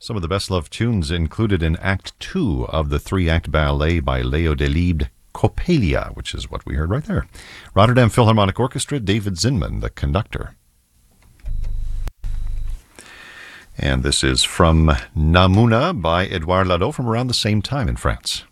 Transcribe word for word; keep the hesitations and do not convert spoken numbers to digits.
Some of the best-loved tunes included in Act Two of the three-act ballet by Leo Delibes, Coppelia, which is what we heard right there. Rotterdam Philharmonic Orchestra, David Zinman, the conductor. And this is from Namuna by Edouard Ladeau from around the same time in France.